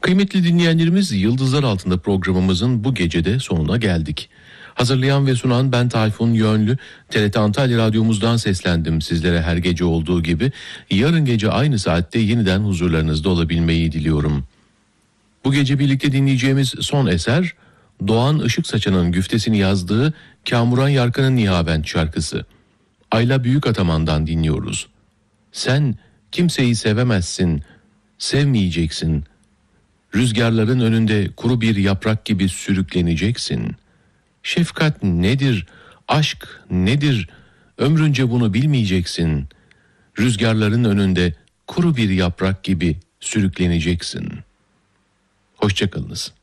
Kıymetli dinleyenlerimiz, Yıldızlar Altında programımızın bu gecede sonuna geldik. Hazırlayan ve sunan ben Tayfun Yönlü, TRT Antalya Radyomuzdan seslendim sizlere her gece olduğu gibi. Yarın gece aynı saatte yeniden huzurlarınızda olabilmeyi diliyorum. Bu gece birlikte dinleyeceğimiz son eser, Doğan Işıksaçan'ın güftesini yazdığı Kamuran Yarkan'ın Nihavent şarkısı. Ayla Büyükataman'dan dinliyoruz. Sen kimseyi sevemezsin, sevmeyeceksin. Rüzgarların önünde kuru bir yaprak gibi sürükleneceksin. Şefkat nedir, aşk nedir, ömrünce bunu bilmeyeceksin. Rüzgarların önünde kuru bir yaprak gibi sürükleneceksin. Hoşça kalınız.